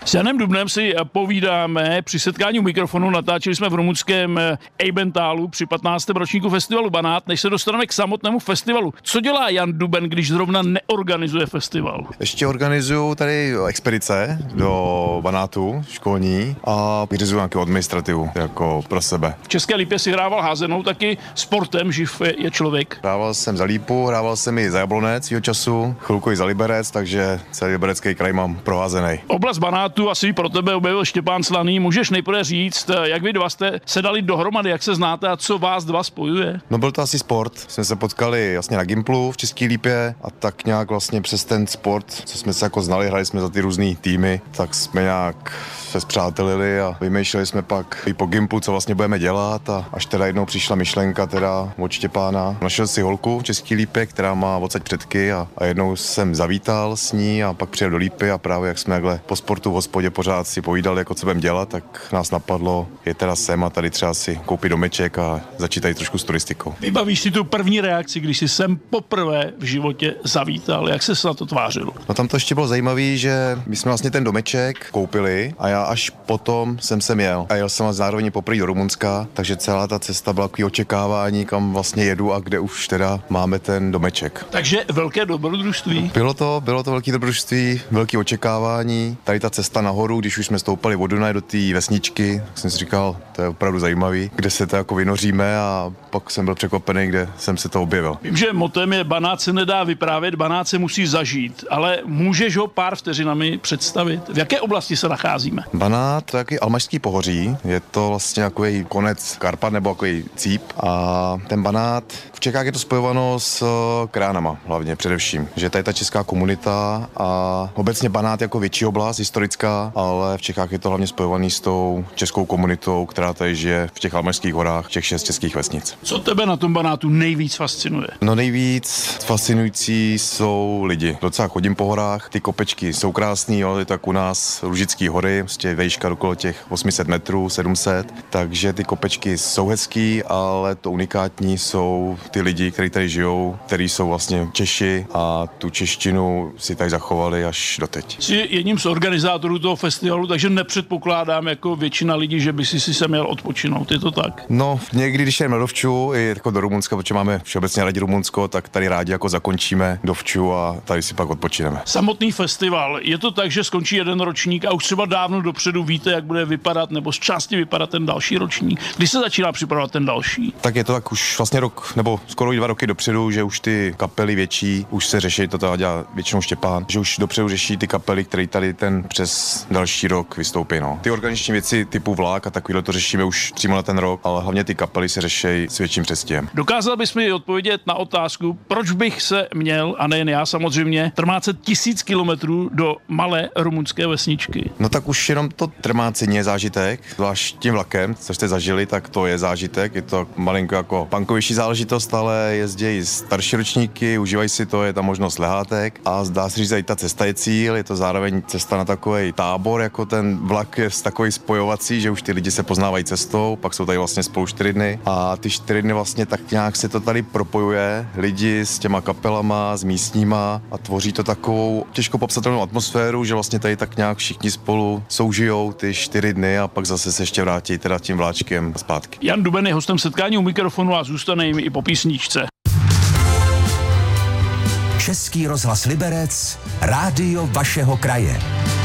S Janem Dubnem si povídáme při setkání u mikrofonu. Natáčeli jsme v rumunském Eibentálu při 15. ročníku festivalu Banát. Než se dostaneme k samotnému festivalu, co dělá Jan Duben, když zrovna neorganizuje festival? Ještě organizuju tady expedice do Banátu školní a vyřizuju nějakou administrativu jako pro sebe. V České Lípě si hrával házenou, taky sportem živ je člověk. Hrával jsem za Lípu, hrával jsem i za Jablonec svýho času, chvilku i za Liberec, takže celý liberecký kraj mám proházený. Oblast Banátu asi pro tebe objevil Štěpán Slaný. Můžeš nejprve říct, jak vy dva jste se dali dohromady, jak se znáte a co vás dva spojuje? No byl to asi sport. Jsme se potkali vlastně na Gimplu v České Lípě a tak nějak vlastně přes ten sport, co jsme se jako znali, hráli jsme za ty různý týmy, tak jsme nějak se spřátelili a vymýšleli jsme pak i po Gimplu, co vlastně budeme dělat, a až teda jednou přišla myšlenka teda od Štěpána. Našel si holku v České Lípě, která má odsaď předky a jednou jsem zavítal s ní a pak přijel do Lípy a právě jak jsme takhle po sportu v hospodě pořád si povídali, jako co budeme dělat, tak nás napadlo, je teda sem a tady třeba si koupit domeček a začít tady trošku s turistikou. Vybavíš si tu první reakci, když jsi sem poprvé v životě zavítal, jak se na to tvářil? No tam to ještě bylo zajímavé, že my jsme vlastně ten domeček koupili a já až potom jsem sem jel. A jel jsem zároveň poprvé do Rumunska, takže celá ta cesta byla takový očekávání, kam vlastně jedu a kde už teda máme ten domeček. Takže velké dobrodružství. Bylo to velké dobrodružství, velké očekávání. Tady ta cesta nahoru, když už jsme stoupali od Dunaje do té vesničky, tak jsem si říkal, to je opravdu zajímavý, kde se to jako vynoříme, a pak jsem byl překvapený, kde jsem se to objevil. Vím, že motem je Banát se nedá vyprávět, Banát se musí zažít, ale můžeš ho pár vteřinami představit? V jaké oblasti se nacházíme? Banát, to je jaký almašský pohoří, je to vlastně takový konec Karpat nebo takový cíp, a ten Banát, v Čechách je to spojováno s kránama hlavně především, že tady ta česká komunita a obecně Banát jako větší oblast historická, ale v Čechách je to hlavně spojovaný s tou českou komunitou, která tady žije v těch almašských horách, těch 6 českých vesnic. Co tebe na tom Banátu nejvíc fascinuje? No nejvíc fascinující jsou lidi. Docela chodím po horách, ty kopečky jsou krásný, jo, je tak u nás Lužický hory, prostě vejška okolo těch 800 metrů, 700, takže ty kopečky jsou hezký, ale to unikátní jsou ty lidi, kteří tady žijou, kteří jsou vlastně Češi a tu češtinu si tady zachovali až doteď. Jsi jedním z organizátorů toho festivalu, takže nepředpokládám jako většina lidí, že by si se měl odpočinout, je to tak? No, někdy, když jdeme do Dovču, i jako do Rumunska, protože máme všeobecně rádi Rumunsko, tak tady rádi jako zakončíme Dovču a tady si pak odpočineme. Samotný festival, je to tak, že skončí jeden ročník a už třeba dávno dopředu víte, jak bude vypadat, nebo z části vypadat ten další ročník? Kdy se začíná připravovat ten další? Tak je to tak už vlastně rok, nebo skoro 2 roky dopředu, že už ty kapely větší, už se řeší, to dělá většinou Štěpán, že už dopředu řeší ty kapely, které tady ten přes další rok vystoupí. No. Ty organizační věci typu vlak a takovýhle to řešíme už přímo na ten rok, ale hlavně ty kapely se řeší s větším předstihem. Dokázal bys mi odpovědět na otázku, proč bych se měl, a nejen já samozřejmě, trmácet 1000 kilometrů do malé rumunské vesničky? No tak už jenom to trmácení je zážitek, zvlášť tím vlakem, co jste zažili, tak to je zážitek, je to malinko jako punkovější záležitost, ale jezdí starší ročníky, užívají si to, je tam možnost lehátek a zdá se říct, že i ta cesta je cíl, je to zároveň cesta na takový tábor, jako ten vlak je takový spojovací, že už ty lidi se poznávají cestou, pak jsou tady vlastně spolu 4 dny a ty 4 dny vlastně tak nějak se to tady propojuje, lidi s těma kapelama, s místníma a tvoří to takovou těžko popsatelnou atmosféru, že vlastně tady tak nějak všichni spolu soužijou ty 4 dny a pak zase se ještě vrátí teda tím vláčkem zpátky. Jan Duben je hostem setkání u mikrofonu a zůstane jim i po písničce. Český rozhlas Liberec, rádio vašeho kraje.